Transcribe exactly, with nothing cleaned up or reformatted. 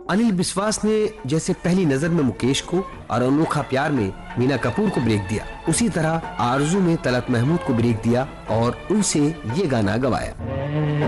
अनिल बिस्वास ने जैसे पहली नजर में मुकेश को और अनोखा प्यार में मीना कपूर को ब्रेक दिया, उसी तरह आरजू में तलत महमूद को ब्रेक दिया और उनसे ये गाना गवाया।